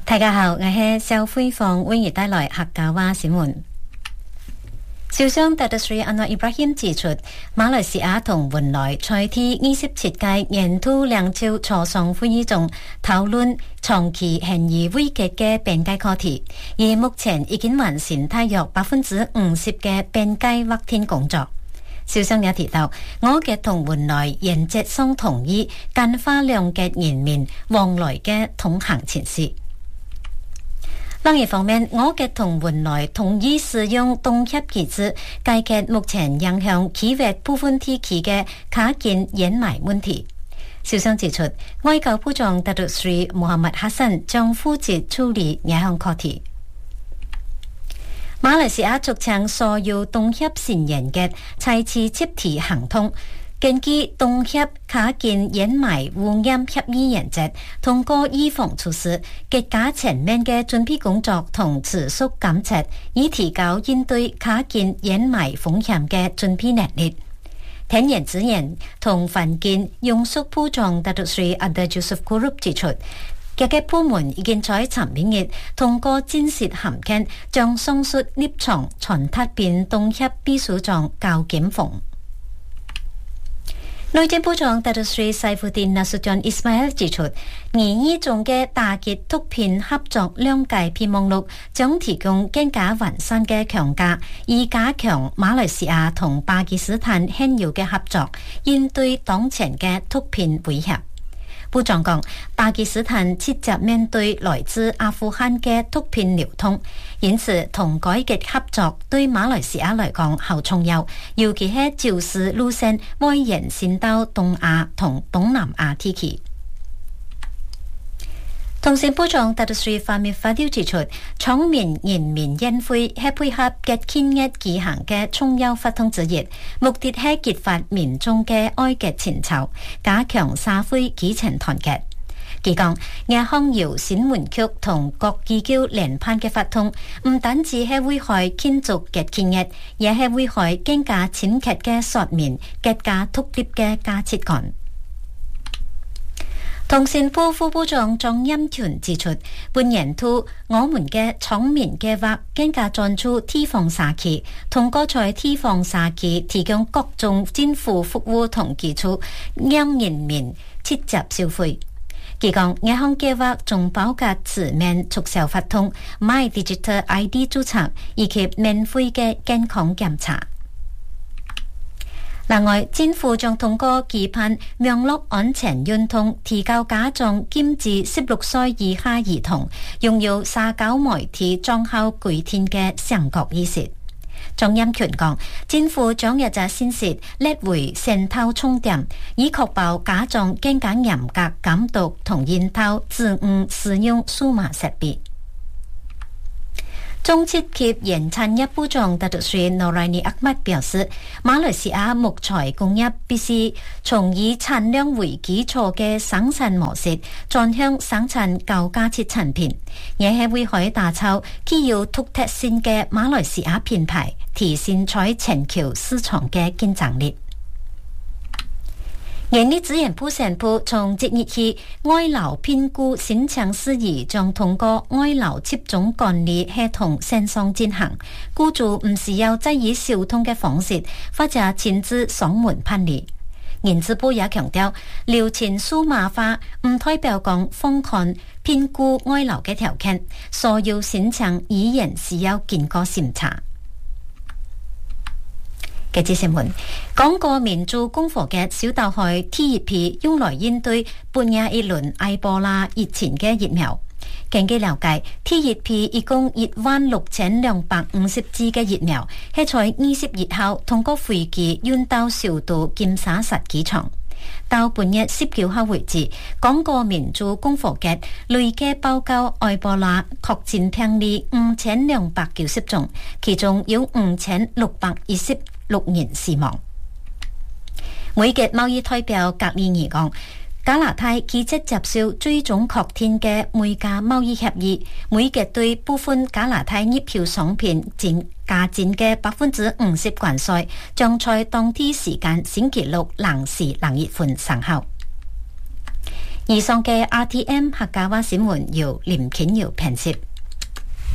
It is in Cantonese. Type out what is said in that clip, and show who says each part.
Speaker 1: 大家好，我係邵輝鳳，為你帶來客家話新聞。首相達德斯里安華伊布拉欣指出，馬來西亞同汶萊在第27屆年度兩朝磋商會議中討論長期懸而未決嘅邊界課題，而目前已經完成大約50%嘅邊界劃定工作。首相也提到，我嘅同汶萊原則上同意簡化兩國人民往來嘅通行程序。另一方面，我嘅同汶萊同意使用凍協機制解決目前影響區域部分地區嘅卡件掩埋問題。首相指出，外交部長達魯斯里穆罕默哈森將負責處理呢項課題。馬來西亞促請所有凍協成員嘅採取集體行動，根據凍協卡件掩埋污染協議原則，通過預防措施，結加全面嘅準備工作同持續監測，以提高應對卡件掩埋風險嘅準備能力。天然資源同環境用屬部長達魯斯里阿德朱蘇夫庫魯指出，各個部門已經在尋明日通過戰術函件，將上述立場傳達俾凍協秘書長高檢鳳。內政部長達魯斯里賽夫丁納蘇將伊斯邁爾指出，擬議中嘅打擊毒品合作兩界備忘錄將提供更加完善嘅強化，以加強馬來西亞同巴基斯坦現有嘅合作，應對當前嘅毒品威脅。部長講，巴基斯坦直接面對來自阿富汗嘅毒品流通，因此同改革合作對馬來西亞來講好重要，尤其係肇事路線會延伸到東亞同東南亞地區。同時，部長達魯斯里發面發表指出，昌明人民宴會係配合嘅慶日舉行嘅重要活動之一，目的係激發民眾嘅愛國情操，加強社會基層團結。佢講，亞航由新聞局同各機構聯辦嘅活動，唔單止係危害慶祝嘅慶日，也係危害更加親切嘅說明更加獨立嘅價值觀。通訊部副部長莊欽權指出，本年度我們嘅昌明計劃更加專注地方社區，通過在地方社區提供各種政府服務同基礎，讓人民直接消費。佢講，呢項計劃仲包括全面促銷活動、My Digital ID 註冊以及免費嘅健康檢查。另外，政府將通過期盼網絡安全運動，提高家長禁止16歲以下兒童擁有社交媒體賬號規定嘅正確意識。莊欽權講，政府將一隻信息列為先頭重點，以確保家長更加嚴格監督同引導自誤使用數碼設備。中設及原產業部長達魯斯里諾萊尼阿麥表示，馬來西亞木材工業必須從以產量為基礎嘅生產模式，轉向生產高價值產品，也係為可以打造具有獨特性嘅馬來西亞品牌，提升在全球市場嘅競爭力。人力資源部宣布，從即日起，外勞評估申請事宜將通過外勞接種管理系統線上進行，雇主唔需要再以手通嘅方式或者親自上門辦理。人資部也強調，流程數碼化唔代表講放寬評估外勞嘅條件，所有申請依然需要經過審查。嘅節新聞，剛果民主共和國小豆海 T1P 用來應對半夜一輪埃博拉疫情嘅疫苗。根據了解 ，T1P 一共16250支嘅疫苗，係在21號通過飛機運到首都金沙實機場。到本月19號為止，剛果民主共和國累計報告埃博拉確診病例5290宗，其中有5616人死亡。每個貿易代表格里尼講，加拿大拒絕接受最終確定嘅每家貿易協議，每個對部分加拿大入口商品加徵嘅50%關稅，將在當地時間星期六0時0分生效。 以上嘅 RTM 客家話新聞由林kiến瑤編輯。